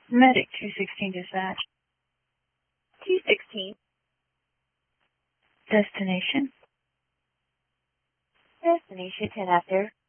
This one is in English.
Medic 216 dispatch. 216. Destination. Destination 10 after.